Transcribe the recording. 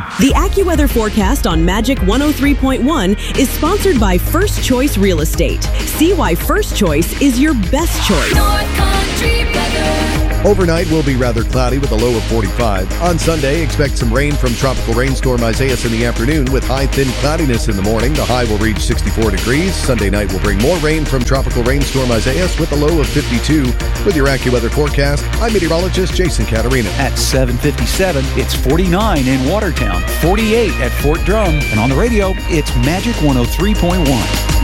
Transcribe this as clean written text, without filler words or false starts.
The AccuWeather forecast on Magic 103.1 is sponsored by First Choice Real Estate. See why First Choice is your best choice. North Country weather. Overnight will be rather cloudy with a low of 45. On Sunday, expect some rain from tropical rainstorm Isaias in the afternoon with high thin cloudiness in the morning. The high will reach 64 degrees. Sunday night will bring more rain from tropical rainstorm Isaias with a low of 52. With your AccuWeather forecast, I'm meteorologist Jason Caterina. At 7:57, it's 49 in Watertown, 48 at Fort Drum, and on the radio, it's Magic 103.1.